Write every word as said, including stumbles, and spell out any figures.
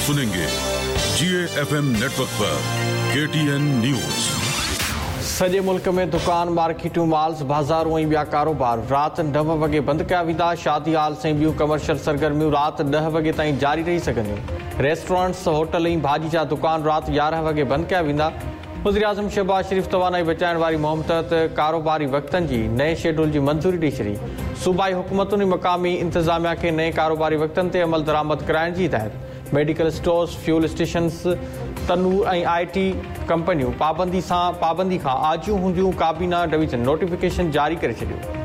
सुनेंगे जीए FM network पर KTN news. सॼे मुल्क में दुकान मार्केटूं मॉल्स बाज़ारूं ऐं ॿिया कारोबार राति नव वॻे बंदि कया वेंदा। शादी हॉल्स ऐं ॿियूं कमर्शियल सरगर्मियूं राति ॾह वॻे ताईं जारी रही सघंदियूं। रेस्टोरेंट्स होटल ऐं भाॼी जा दुकान राति यारहं वॻे बंदि कया वेंदा। वज़ीर आज़म शहबाज शरीफ़ तवानाई बचाइण वारी मुहिम तहत कारोबारी वक़्तनि जी नए शेड्यूल जी मंज़ूरी ॾेई छॾी। सूबाई हुकूमतुनि ऐं मक़ामी इंतिज़ामिया खे नए कारोबारी वक़्तनि ते अमल दरामद कराइण जी हिदायत। Medical stores, fuel stations, Tanur ऐं आई टी कंपनियूं पाबंदी सां पाबंदी खां आजियूं हूंदियूं। काबीना डिवीज़न नोटिफिकेशन जारी करे छॾियो।